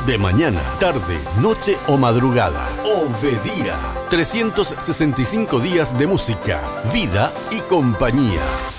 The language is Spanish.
De mañana, tarde, noche o madrugada. Obedía. 365 días de música, vida y compañía.